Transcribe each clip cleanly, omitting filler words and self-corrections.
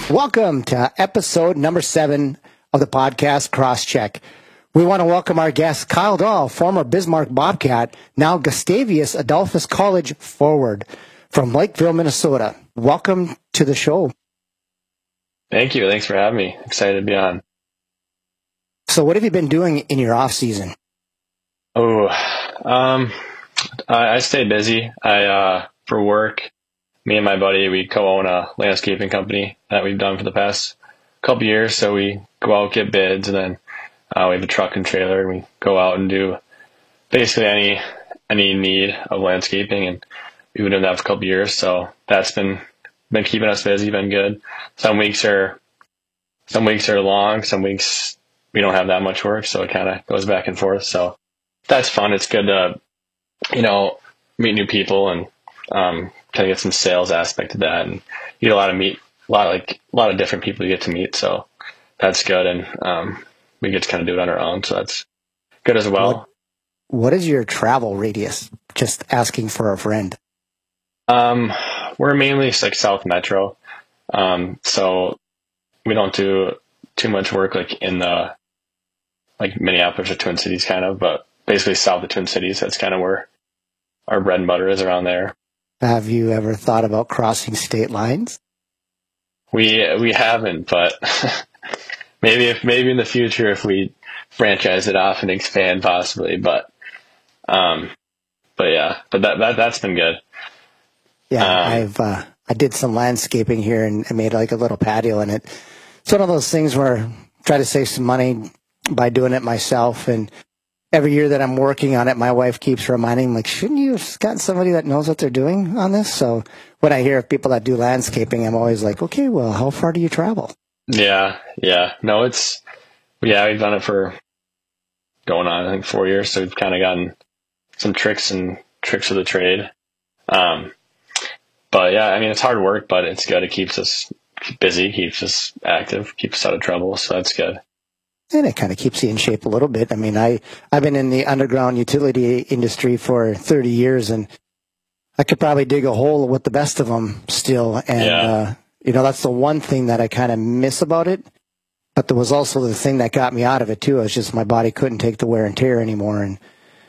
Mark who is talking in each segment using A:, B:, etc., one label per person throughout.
A: Welcome to episode number 7 of the podcast Crosscheck. We want to welcome our guest, Kyle Dahl, former Bismarck Bobcat, now Gustavus Adolphus College forward from Lakeville, Minnesota. Welcome to the show.
B: Thank you. Thanks for having me. Excited to be on.
A: So what have you been doing in your off season?
B: I stay busy. For work, me and my buddy, we co-own a landscaping company that we've done for the past couple years. So we go out, get bids, and then we have a truck and trailer, and we go out and do basically any need of landscaping. And we've been doing that for a couple years. So that's been keeping us busy, been good. Some weeks are long, some weeks we don't have that much work. So it kind of goes back and forth. So that's fun. It's good to, meet new people and kind of get some sales aspect to that, and you get a lot of different people you get to meet. So that's good, and we get to kind of do it on our own. So that's good as well.
A: What is your travel radius? Just asking for a friend.
B: We're mainly like South Metro, so we don't do too much work like in the Minneapolis or Twin Cities kind of, but basically south of Twin Cities. That's kind of where our bread and butter is, around there.
A: Have you ever thought about crossing state lines?
B: We haven't, but maybe in the future if we franchise it off and expand possibly. But that's been good.
A: Yeah, I did some landscaping here and I made like a little patio in it. It's one of those things where I try to save some money by doing it myself, and every year that I'm working on it, my wife keeps reminding me, shouldn't you have gotten somebody that knows what they're doing on this? So when I hear of people that do landscaping, I'm always like, okay, well, how far do you travel?
B: Yeah. No, we've done it for going on, I think 4 years. So we've kind of gotten some tricks of the trade. But yeah, it's hard work, but it's good. It keeps us busy, keeps us active, keeps us out of trouble. So that's good.
A: And it kind of keeps you in shape a little bit. I've been in the underground utility industry for 30 years, and I could probably dig a hole with the best of them still. And, that's the one thing that I kind of miss about it. But there was also the thing that got me out of it, too. It's just my body couldn't take the wear and tear anymore. And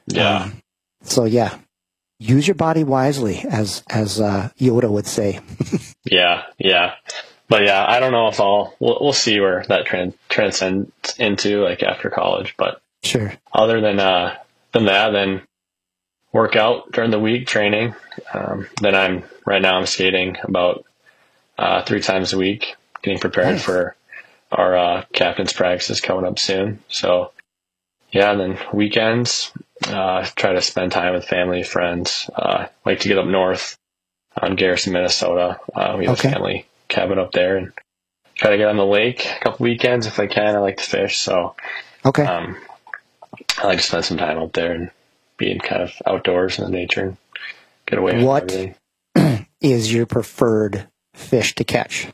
A: use your body wisely, as Yoda would say.
B: Yeah. But yeah, I don't know if we'll see where that transcends into like after college. But
A: sure.
B: Other than that, then work out during the week, training. Then I'm skating about 3 times a week, getting prepared for our captain's practices coming up soon. So yeah, and then weekends, try to spend time with family, friends. Like to get up north on Garrison, Minnesota. We have a family cabin up there, and try to get on the lake a couple weekends if I can. I like to fish, so I like to spend some time out there and being kind of outdoors in the nature and get away from everything.
A: What is your preferred fish to catch?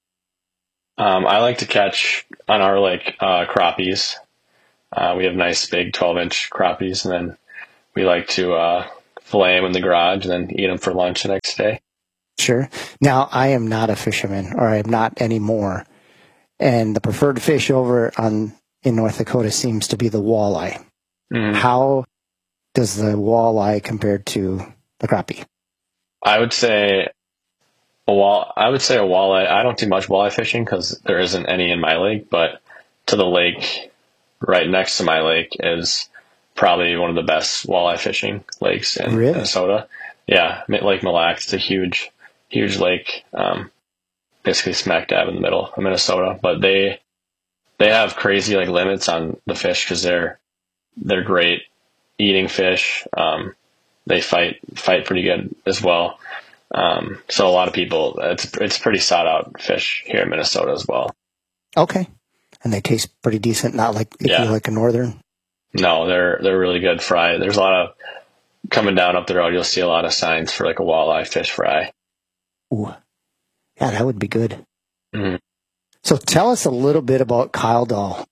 B: I like to catch on our lake crappies. We have nice big 12-inch crappies, and then we like to fillet them in the garage and then eat them for lunch the next day.
A: Sure. Now, I am not a fisherman, or I am not anymore. And the preferred fish in North Dakota seems to be the walleye. Mm. How does the walleye compare to the crappie?
B: I would say a walleye. I don't do much walleye fishing because there isn't any in my lake, but to the lake right next to my lake is probably one of the best walleye fishing lakes in Minnesota. Yeah, Lake Mille Lacs. It's a huge lake, basically smack dab in the middle of Minnesota. But they have crazy limits on the fish because they're great eating fish. They fight pretty good as well. So a lot of people, it's pretty sought out fish here in Minnesota as well.
A: Okay, and they taste pretty decent. Not like if you like a northern.
B: No, they're really good fried. There's a lot of coming down up the road. You'll see a lot of signs for like a walleye fish fry.
A: Ooh, yeah, that would be good.
B: Mm-hmm.
A: So tell us a little bit about Kyle Dahl.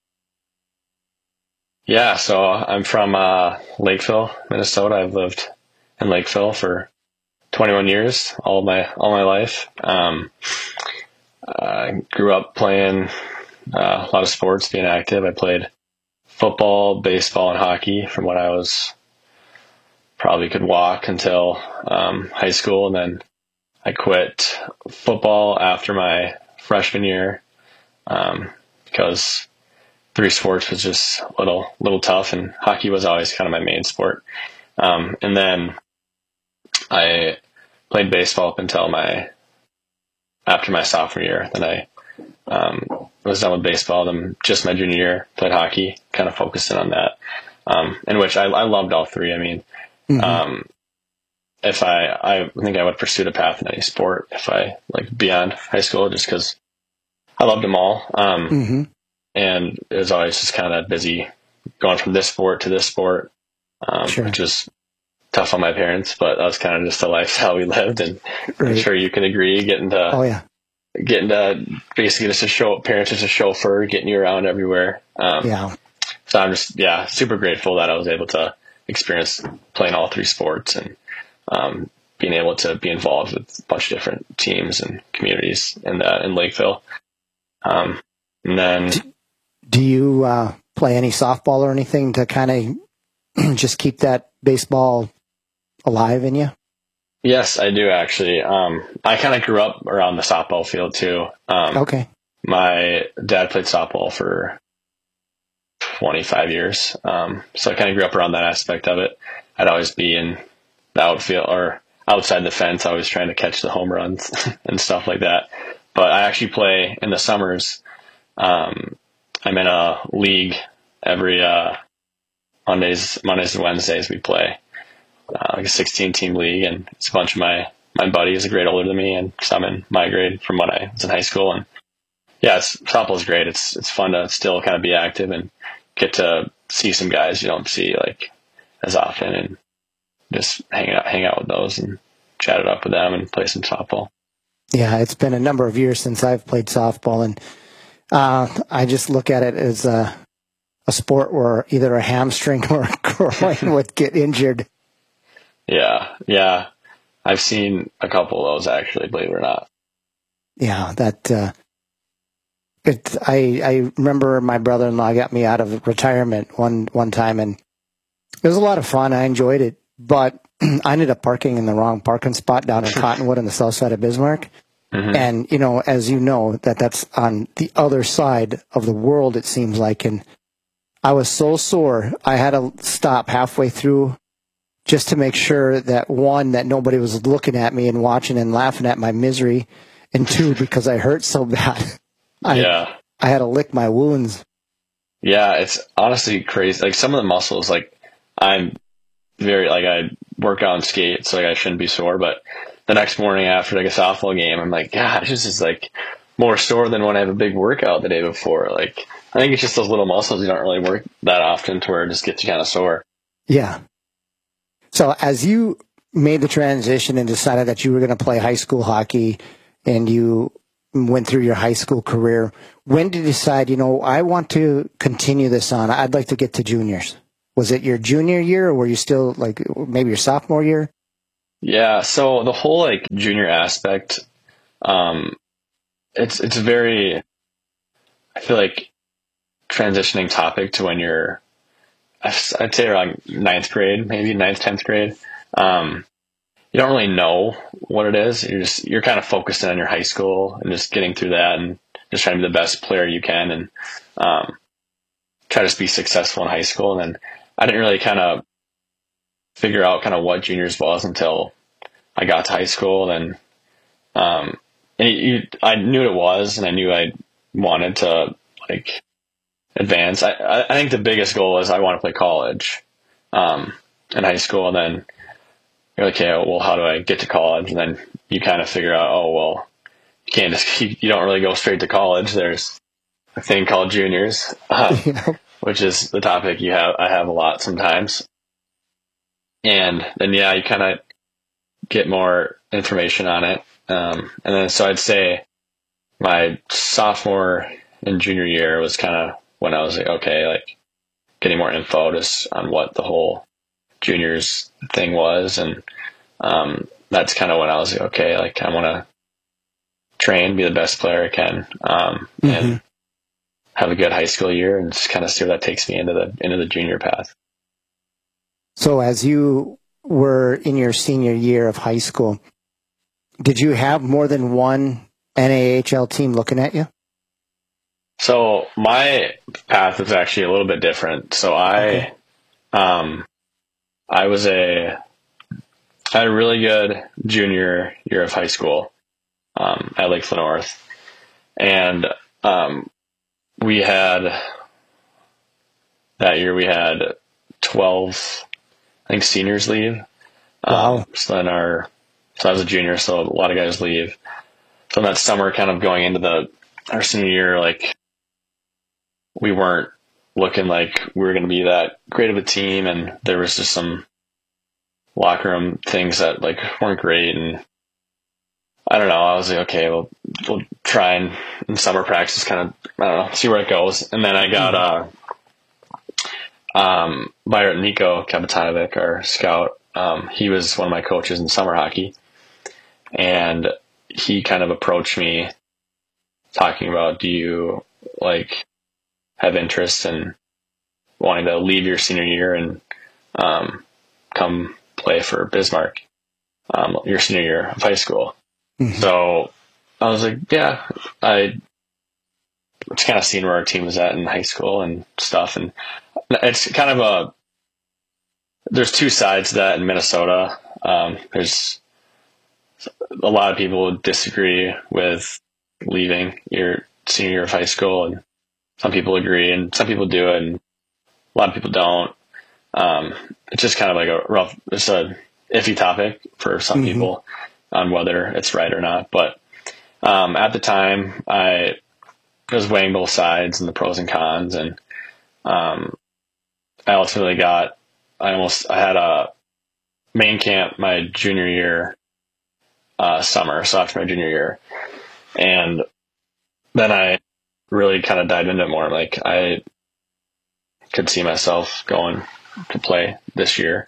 B: Yeah, so I'm from Lakeville, Minnesota. I've lived in Lakeville for 21 years, all my life. Grew up playing a lot of sports, being active. I played football, baseball, and hockey from when I was probably could walk until high school, and then I quit football after my freshman year because three sports was just a little tough, and hockey was always kind of my main sport. And then I played baseball up until after my sophomore year. Then I was done with baseball. Then just my junior year, played hockey, kind of focusing on that, in which I loved all three. I mean, if I think I would pursue a path in any sport if I beyond high school, just because I loved them all. And it was always just kind of busy going from this sport to this sport, which was tough on my parents, but that was kind of just the lifestyle we lived. And I'm sure you can agree, getting to basically parents just a chauffeur, getting you around everywhere. So I'm just, super grateful that I was able to experience playing all three sports and being able to be involved with a bunch of different teams and communities in Lakeville. And then,
A: do you play any softball or anything to kind of just keep that baseball alive in you?
B: Yes, I do actually. I kind of grew up around the softball field too.
A: Okay.
B: My dad played softball for 25 years. So I kind of grew up around that aspect of it. I'd always be in the outfield or outside the fence, always trying to catch the home runs and stuff like that. But I actually play in the summers. I'm in a league every Mondays and Wednesdays we play like a 16-team league, and it's a bunch of my buddies a grade older than me, and some in my grade from when I was in high school. And softball is great. It's fun to still kind of be active and get to see some guys you don't see as often, and just hang out with those and chat it up with them and play some softball.
A: Yeah, it's been a number of years since I've played softball, and I just look at it as a sport where either a hamstring or a groin would get injured.
B: Yeah. I've seen a couple of those actually, believe it or not.
A: Yeah, I remember my brother-in-law got me out of retirement one time, and it was a lot of fun. I enjoyed it, but I ended up parking in the wrong parking spot down in Cottonwood on the south side of Bismarck. And, as you know, that's on the other side of the world, it seems like. And I was so sore, I had to stop halfway through just to make sure that, one, that nobody was looking at me and watching and laughing at my misery, and two, because I hurt so bad. I had to lick my wounds. Yeah,
B: it's honestly crazy. Some of the muscles, I'm very, I work out and skate, so I shouldn't be sore, but the next morning after a softball game, I'm like, God, this is more sore than when I have a big workout the day before. I think it's just those little muscles you don't really work that often to where it just gets you kind of sore.
A: Yeah. So as you made the transition and decided that you were going to play high school hockey, and you went through your high school career, when did you decide, I want to continue this on? I'd like to get to juniors. Was it your junior year, or were you still maybe your sophomore year?
B: Yeah. So the whole junior aspect, it's a very, I feel transitioning topic to when you're, I'd say around ninth grade, maybe 9th, 10th grade. You don't really know what it is. You're kind of focused on your high school and just getting through that and just trying to be the best player you can, and try to be successful in high school. And then I didn't really kind of figure out kind of what juniors was until I got to high school. And I knew it was, and I knew I wanted to advance. I think the biggest goal is I want to play college in high school, and then you're like, okay, well, how do I get to college? And then you kind of figure out, you can't you don't really go straight to college. There's a thing called juniors, which is the topic I have a lot sometimes. And then, you kind of get more information on it. And then, so I'd say my sophomore and junior year was kind of when I was getting more info just on what the whole juniors thing was. And, that's kind of when I was I want to train, be the best player I can, and have a good high school year, and just kind of see where that takes me into the junior path.
A: So as you were in your senior year of high school, did you have more than one NAHL team looking at you?
B: So my path was actually a little bit different. So I had a really good junior year of high school at Lake North, and we had 12, I think, seniors leave.
A: Wow.
B: So I was a junior, so a lot of guys leave. So in that summer, kind of going into our senior year, like, we weren't looking like we were going to be that great of a team, and there was just some locker room things that, like, weren't great. And I don't know, I was like, okay, we'll try and in summer practice kind of, I don't know, see where it goes. And then I got by Nico Kapitanovic, our scout. He was one of my coaches in summer hockey, and he kind of approached me talking about, do you, like, have interest in wanting to leave your senior year and come play for Bismarck your senior year of high school? So I was like, yeah, I was kind of seeing where our team was at in high school and stuff. And it's kind of there's two sides to that in Minnesota. There's a lot of people who disagree with leaving your senior year of high school, and some people agree and some people do it, and a lot of people don't. It's just kind of like it's a iffy topic for some people on whether it's right or not. But at the time, I was weighing both sides and the pros and cons, and I ultimately I had a main camp my junior year summer, so after my junior year, and then I really kind of dived into it more. Like, I could see myself going to play this year,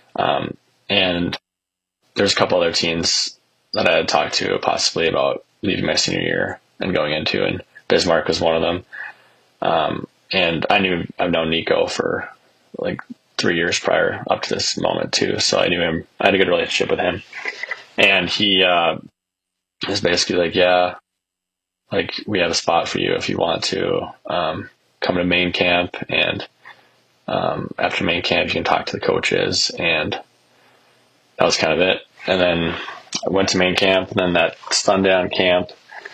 B: and there's a couple other teams that I had talked to possibly about leaving my senior year and going into, and Bismarck was one of them. And I've known Nico for like 3 years prior up to this moment too, so I knew him. I had a good relationship with him, and he was basically like, yeah, like, we have a spot for you if you want to come to main camp, and after main camp you can talk to the coaches. And that was kind of it. And then I went to main camp, and then that sundown camp,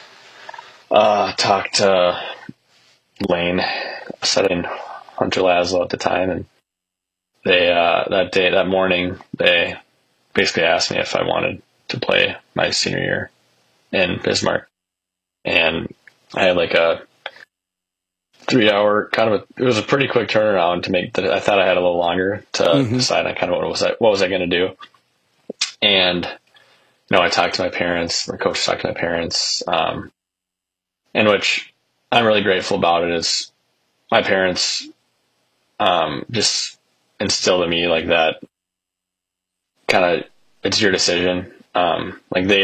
B: talked to Lane, set in Hunter Laszlo at the time, and they that morning they basically asked me if I wanted to play my senior year in Bismarck. And I had like a 3-hour it was a pretty quick turnaround to make I thought I had a little longer to decide on kind of what was I going to do. And, I talked to my parents, my coach talked to my parents, and which I'm really grateful about it is my parents, just instilled in me like that kind of, it's your decision. Like, they